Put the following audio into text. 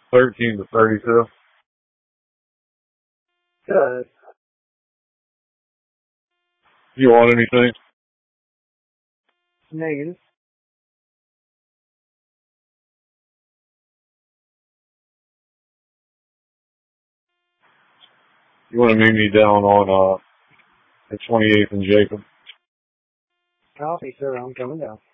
13 to 32. Good. You want anything? Negative. You want to meet me down on the 28th and Jacob? Copy, sir. I'm coming down.